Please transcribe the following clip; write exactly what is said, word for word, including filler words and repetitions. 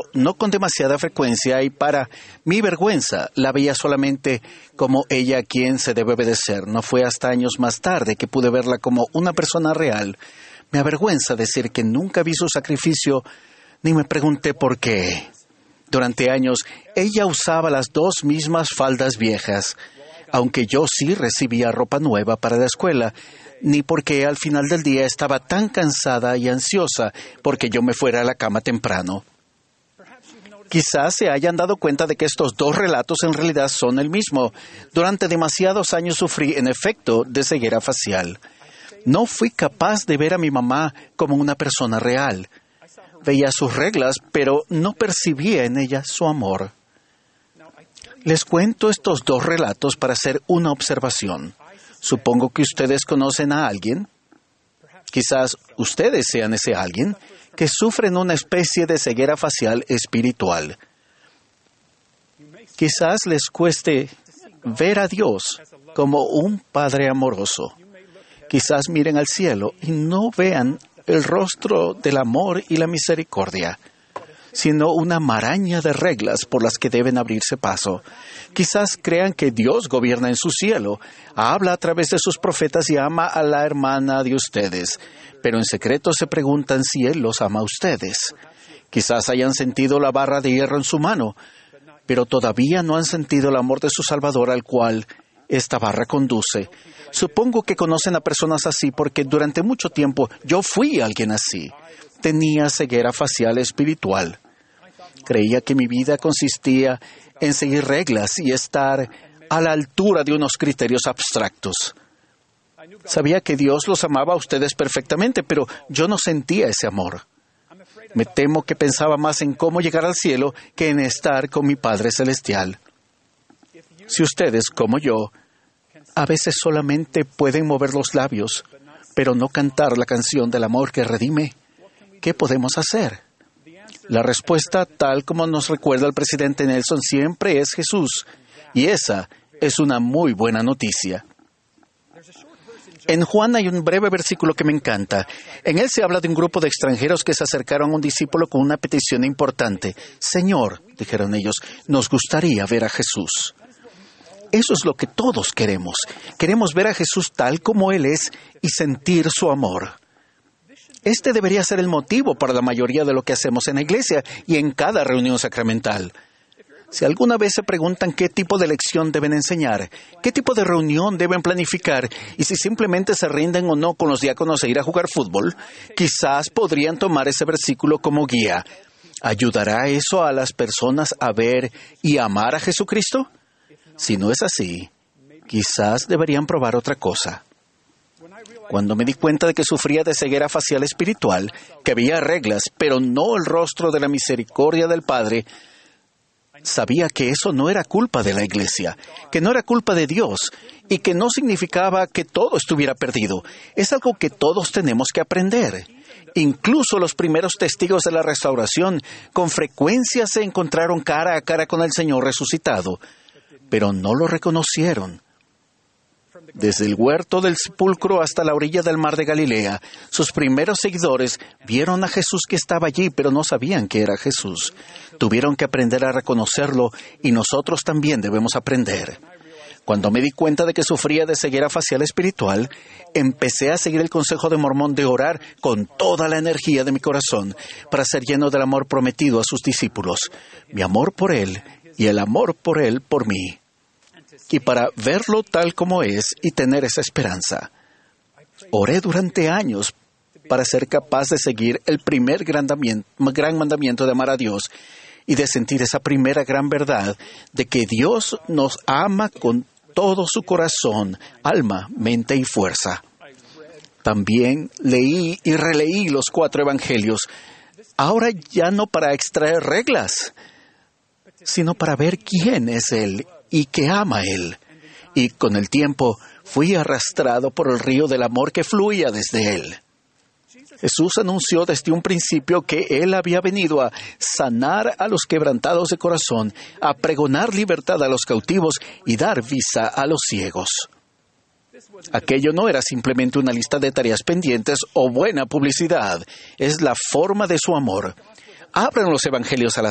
tiempo, no con demasiada frecuencia, y para mi vergüenza la veía solamente como ella a quien se debe obedecer. No fue hasta años más tarde que pude verla como una persona real. Me avergüenza decir que nunca vi su sacrificio, ni me pregunté por qué. Durante años, ella usaba las dos mismas faldas viejas, aunque yo sí recibía ropa nueva para la escuela, ni porque al final del día estaba tan cansada y ansiosa porque yo me fuera a la cama temprano. Quizás se hayan dado cuenta de que estos dos relatos en realidad son el mismo. Durante demasiados años sufrí, en efecto, de ceguera facial. No fui capaz de ver a mi mamá como una persona real. Veía sus reglas, pero no percibía en ella su amor. Les cuento estos dos relatos para hacer una observación. Supongo que ustedes conocen a alguien, quizás ustedes sean ese alguien, que sufren una especie de ceguera facial espiritual. Quizás les cueste ver a Dios como un Padre amoroso. Quizás miren al cielo y no vean el rostro del amor y la misericordia, sino una maraña de reglas por las que deben abrirse paso. Quizás crean que Dios gobierna en su cielo, habla a través de sus profetas y ama a la hermana de ustedes, pero en secreto se preguntan si Él los ama a ustedes. Quizás hayan sentido la barra de hierro en su mano, pero todavía no han sentido el amor de su Salvador al cual esta barra conduce. Supongo que conocen a personas así porque durante mucho tiempo yo fui alguien así. Tenía ceguera facial espiritual. Creía que mi vida consistía en seguir reglas y estar a la altura de unos criterios abstractos. Sabía que Dios los amaba a ustedes perfectamente, pero yo no sentía ese amor. Me temo que pensaba más en cómo llegar al cielo que en estar con mi Padre Celestial. Si ustedes, como yo, a veces solamente pueden mover los labios, pero no cantar la canción del amor que redime, ¿qué podemos hacer? La respuesta, tal como nos recuerda el presidente Nelson, siempre es Jesús, y esa es una muy buena noticia. En Juan hay un breve versículo que me encanta. En él se habla de un grupo de extranjeros que se acercaron a un discípulo con una petición importante. Señor, dijeron ellos, nos gustaría ver a Jesús. Eso es lo que todos queremos. Queremos ver a Jesús tal como Él es y sentir su amor. Este debería ser el motivo para la mayoría de lo que hacemos en la iglesia y en cada reunión sacramental. Si alguna vez se preguntan qué tipo de lección deben enseñar, qué tipo de reunión deben planificar y si simplemente se rinden o no con los diáconos e ir a jugar fútbol, quizás podrían tomar ese versículo como guía. ¿Ayudará eso a las personas a ver y amar a Jesucristo? Si no es así, quizás deberían probar otra cosa. Cuando me di cuenta de que sufría de ceguera facial espiritual, que había reglas, pero no el rostro de la misericordia del Padre, sabía que eso no era culpa de la iglesia, que no era culpa de Dios, y que no significaba que todo estuviera perdido. Es algo que todos tenemos que aprender. Incluso los primeros testigos de la restauración con frecuencia se encontraron cara a cara con el Señor resucitado, pero no lo reconocieron. Desde el huerto del sepulcro hasta la orilla del mar de Galilea, sus primeros seguidores vieron a Jesús que estaba allí, pero no sabían que era Jesús. Tuvieron que aprender a reconocerlo y nosotros también debemos aprender. Cuando me di cuenta de que sufría de ceguera facial espiritual, empecé a seguir el consejo de Mormón de orar con toda la energía de mi corazón para ser lleno del amor prometido a sus discípulos, mi amor por Él y el amor por Él por mí. Y para verlo tal como es y tener esa esperanza. Oré durante años para ser capaz de seguir el primer gran mandamiento de amar a Dios y de sentir esa primera gran verdad de que Dios nos ama con todo su corazón, alma, mente y fuerza. También leí y releí los cuatro evangelios, ahora ya no para extraer reglas, sino para ver quién es Él y que ama a Él. Y con el tiempo fui arrastrado por el río del amor que fluía desde Él. Jesús anunció desde un principio que Él había venido a sanar a los quebrantados de corazón, a pregonar libertad a los cautivos y dar vista a los ciegos. Aquello no era simplemente una lista de tareas pendientes o buena publicidad. Es la forma de su amor. Abran los evangelios a las